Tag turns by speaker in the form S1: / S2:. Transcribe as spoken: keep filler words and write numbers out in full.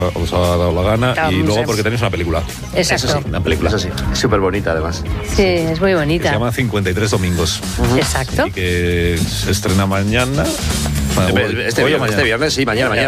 S1: os ha dado la gana.
S2: Vamos,
S1: y luego
S2: es...
S1: porque tenéis una película.
S2: Exacto.
S3: Eso sí,
S1: una película.
S3: Eso sí, es súper bonita además.
S2: Sí, es muy bonita.
S1: Que se llama cincuenta y tres domingos.
S2: Uh-huh. Exacto.
S1: Y que se estrena mañana.
S3: Este, este, viernes, este viernes, sí, mañana, mañana.